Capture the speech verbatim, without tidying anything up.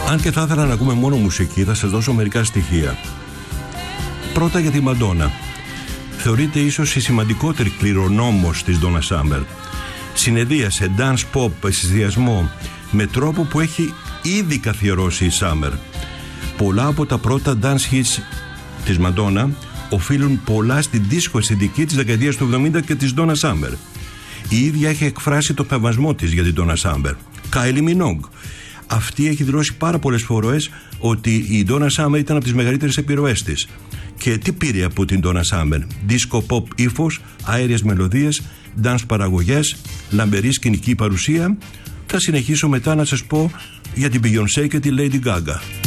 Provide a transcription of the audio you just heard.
Αν και θα ήθελα να ακούμε μόνο μουσική, θα σας δώσω μερικά στοιχεία. Πρώτα για τη Μαντόνα. Θεωρείται ίσως η σημαντικότερη κληρονόμος της Donna Summer. Συνεδίασε dance pop εσυσδιασμό με τρόπο που έχει ήδη καθιερώσει η Summer. Πολλά από τα πρώτα dance hits της Μαντόνα οφείλουν πολλά στην disco αισθητική της δεκαετίας του εβδομήντα και της Donna Summer. Η ίδια έχει εκφράσει το θαυμασμό της για την Donna Summer. Kylie Minogue. Αυτή έχει δηλώσει πάρα πολλές φορές ότι η Donna Summer ήταν από τις μεγαλύτερες επιρροές της. Και τι πήρε από την Donna Summer? Disco pop ύφος, αέριες μελωδίες, dance παραγωγές, λαμπερή σκηνική παρουσία. Θα συνεχίσω μετά να σας πω για την Beyoncé και τη Lady Gaga.